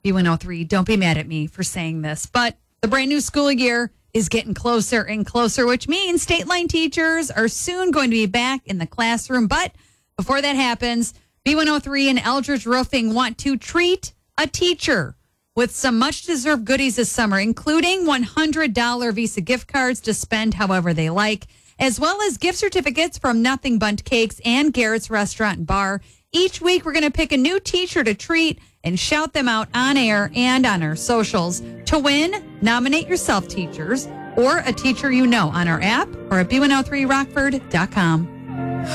B103, don't be mad at me for saying this, but the brand new school year is getting closer and closer, which means state line teachers are soon going to be back in the classroom. But before that happens, B103 and Eldridge Roofing want to treat a teacher with some much-deserved goodies this summer, including $100 Visa gift cards to spend however they like, as well as gift certificates from Nothing Bundt Cakes and Garrett's Restaurant and Bar. Each week, we're going to pick a new teacher to treat and shout them out on air and on our socials. To win, nominate yourself, teachers, or a teacher you know on our app or at b103rockford.com.